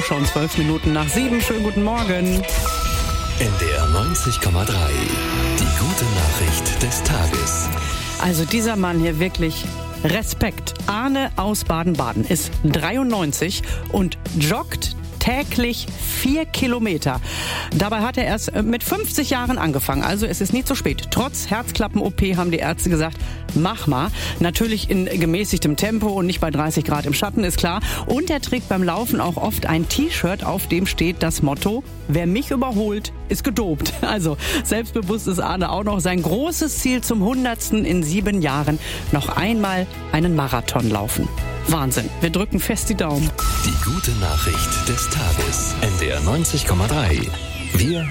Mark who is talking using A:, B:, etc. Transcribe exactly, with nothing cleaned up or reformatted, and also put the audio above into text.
A: schon zwölf Minuten nach sieben. Schönen guten Morgen.
B: N D R neunzig Komma drei. Die gute Nachricht des Tages.
A: Also dieser Mann hier wirklich Respekt. Arne aus Baden-Baden ist dreiundneunzig und joggt täglich vier Kilometer. Dabei hat er erst mit fünfzig Jahren angefangen. Also es ist nie zu spät. Trotz Herzklappen-O P haben die Ärzte gesagt, mach mal. Natürlich in gemäßigtem Tempo und nicht bei dreißig Grad im Schatten, ist klar. Und er trägt beim Laufen auch oft ein T-Shirt, auf dem steht das Motto, wer mich überholt, ist gedopt. Also selbstbewusst ist Arne auch noch. Sein großes Ziel zum hundertsten in sieben Jahren, noch einmal einen Marathon laufen. Wahnsinn. Wir drücken fest die Daumen.
B: Die gute Nachricht des Tages. N D R neunzig Komma drei. Wir